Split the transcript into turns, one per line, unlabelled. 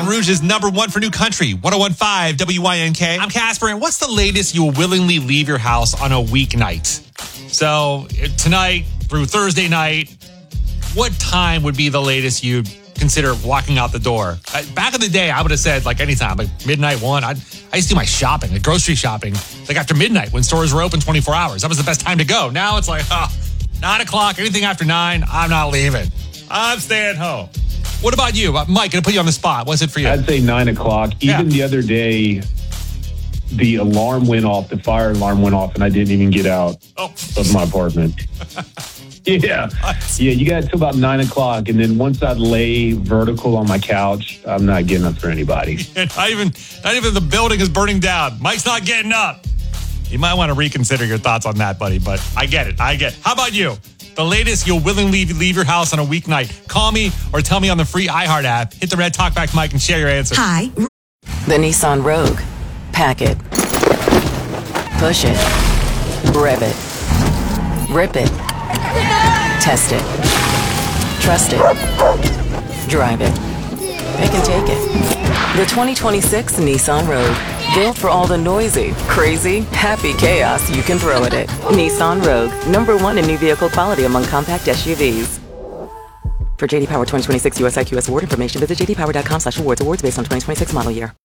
Baton Rouge's #1 for new country, 101.5 WYNK. I'm Casper, and what's the latest you will willingly leave your house on a weeknight? So tonight through Thursday night, what time would be the latest you'd consider walking out the door? Back in the day, I would have said like anytime, like midnight, 1. I used to do my shopping, like grocery shopping, like after midnight when stores were open 24 hours. That was the best time to go. Now it's like, 9 o'clock, anything after 9, I'm not leaving. I'm staying home. What about you? Mike, gonna put you on the spot. What's it for you?
I'd say 9 o'clock. Even the other day, the alarm went off, the fire alarm went off, and I didn't even get out of my apartment. Yeah, you got till about 9 o'clock, and then once I lay vertical on my couch, I'm not getting up for anybody.
not even the building is burning down. Mike's not getting up. You might want to reconsider your thoughts on that, buddy, but I get it. How about you? The latest you'll willingly leave your house on a weeknight. Call me or tell me on the free iHeart app. Hit the red talkback mic and share your answer.
Hi.
The Nissan Rogue. Pack it. Push it. Rev it. Rip it. Test it. Trust it. Drive it. Pick and take it. The 2026 Nissan Rogue. Built for all the noisy, crazy, happy chaos you can throw at it. Nissan Rogue. #1 in new vehicle quality among compact SUVs. For JD Power 2026 US IQS award information, visit jdpower.com/awards. Awards based on 2026 model year.